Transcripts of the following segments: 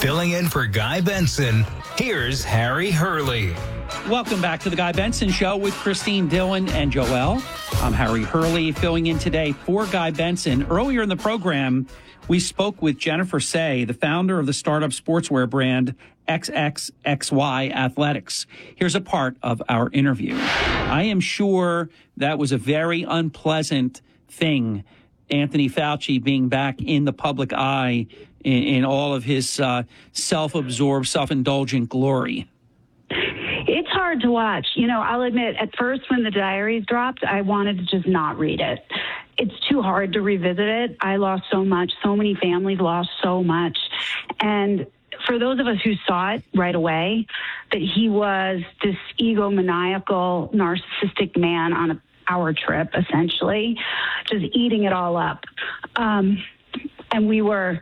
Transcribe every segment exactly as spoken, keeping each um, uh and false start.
Filling in for Guy Benson, here's Harry Hurley. Welcome back to the Guy Benson Show with Christine Dillon and Joelle. I'm Harry Hurley, filling in today for Guy Benson. Earlier in the program, we spoke with Jennifer Say, the founder of the startup sportswear brand X X X Y Athletics. Here's a part of our interview. I am sure that was a very unpleasant thing, Anthony Fauci being back in the public eye in, in all of his uh, self-absorbed, self-indulgent glory. It's hard to watch. You know, I'll admit, at first when the diaries dropped, I wanted to just not read it. It's too hard to revisit it. I lost so much. So many families lost so much. And for those of us who saw it right away, that he was this egomaniacal, narcissistic man on a power trip, essentially, just eating it all up. Um, and we were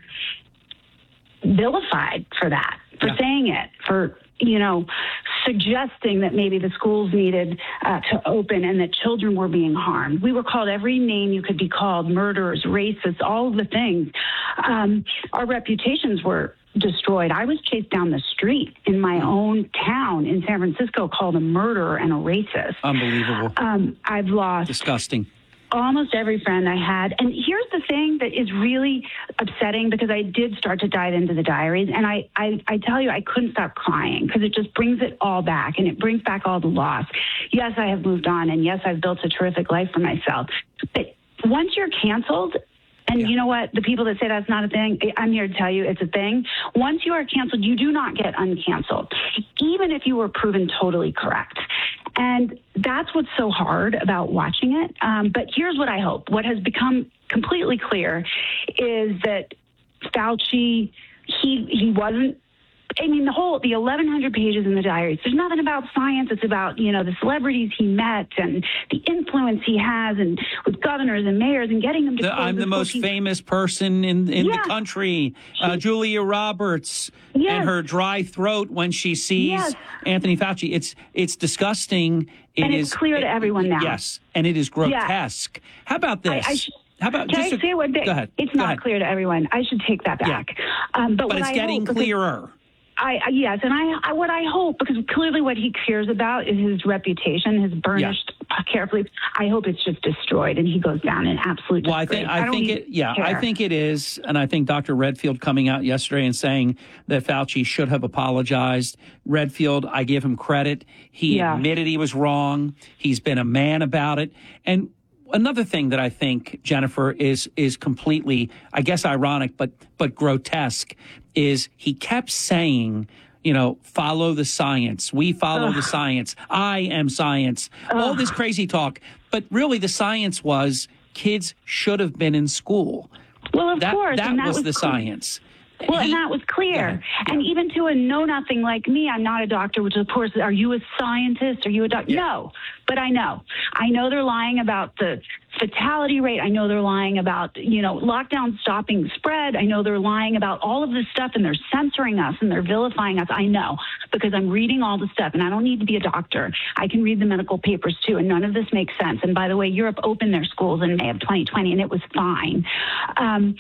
vilified for that, for yeah. saying it, for, you know, suggesting that maybe the schools needed uh, to open and that children were being harmed. We were called every name you could be called, murderers, racists, all of the things. Um, our reputations were destroyed. I was chased down the street in my own town in San Francisco, called a murderer and a racist. Unbelievable. Um, I've lost... Disgusting. Almost every friend I had. And here's the thing that is really upsetting, because I did start to dive into the diaries, and I, I, I tell you, I couldn't stop crying, because it just brings it all back, and it brings back all the loss. Yes, I have moved on, and yes, I've built a terrific life for myself. But once you're canceled, and yeah. you know what? The people that say that's not a thing, I'm here to tell you it's a thing. Once you are canceled, you do not get uncanceled, even if you were proven totally correct. And that's what's so hard about watching it. Um, but here's what I hope. What has become completely clear is that Fauci, he he wasn't, I mean, the whole, the eleven hundred pages in the diaries, there's nothing about science. It's about, you know, the celebrities he met and the influence he has, and with governors and mayors, and getting them to... The, I'm the most he, famous person in, in yeah. the country. Uh, Julia Roberts yes. and her dry throat when she sees yes. Anthony Fauci. It's it's disgusting. It and it's is, clear to it, everyone now. Yes, and it is grotesque. Yeah. How about this? I, I sh- How about Can just I say one thing? Go ahead. It's go not ahead. clear to everyone. I should take that back. Yeah. Um, but but what it's I getting hope, clearer. I, I yes, and I, I what I hope, because clearly what he cares about is his reputation, his burnished yeah. carefully. I hope it's just destroyed and he goes down in absolute well, disgrace. I think I, I think it yeah, care. I think it is, and I think Doctor Redfield coming out yesterday and saying that Fauci should have apologized. Redfield, I give him credit. He yeah. admitted he was wrong. He's been a man about it. And another thing that I think, Jennifer, is is completely, I guess, ironic, but but grotesque, is he kept saying, you know, follow the science. We follow Ugh. the science. I am science. Ugh. All this crazy talk. But really, the science was kids should have been in school. Well, of that, course. That, and that was, was the cool. science. Well, he, and that was clear. Yeah, yeah. And even to a know-nothing like me, I'm not a doctor, which, of course, are you a scientist? Are you a doctor? Yeah. No, but I know. I know they're lying about the fatality rate. I know they're lying about, you know, lockdown stopping spread. I know they're lying about all of this stuff, and they're censoring us and they're vilifying us. I know, because I'm reading all the stuff, and I don't need to be a doctor. I can read the medical papers, too, and none of this makes sense. And by the way, Europe opened their schools in May of twenty twenty, and it was fine. Um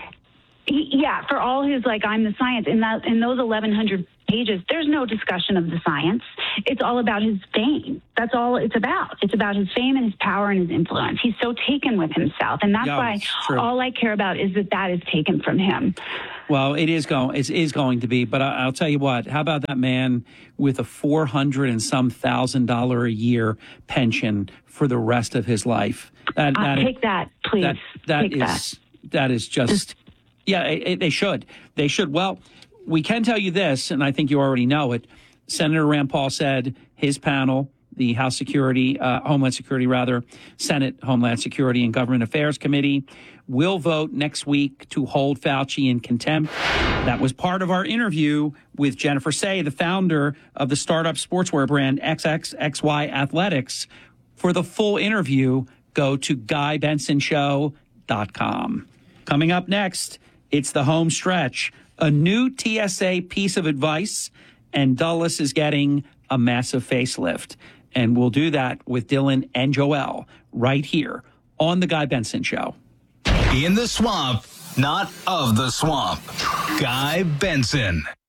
He, yeah, for all his, like, I'm the science, in that in those eleven hundred pages, there's no discussion of the science. It's all about his fame. That's all it's about. It's about his fame and his power and his influence. He's so taken with himself, and that's yeah, why all I care about is that that is taken from him. Well, it is going. It is going to be. But I, I'll tell you what. How about that man with a four hundred and some thousand dollar a year pension for the rest of his life? That, I'll that take is, that, please. That, that take is that. that is just. just Yeah, it, it, they should. They should. Well, we can tell you this, and I think you already know it. Senator Rand Paul said his panel, the House Security, uh, Homeland Security, rather, Senate Homeland Security and Government Affairs Committee, will vote next week to hold Fauci in contempt. That was part of our interview with Jennifer Say, the founder of the startup sportswear brand X X X Y Athletics. For the full interview, go to guy benson show dot com. Coming up next, it's the home stretch. A new T S A piece of advice, and Dulles is getting a massive facelift. And we'll do that with Dylan and Joelle right here on The Guy Benson Show. In the Swamp, not of the swamp. Guy Benson.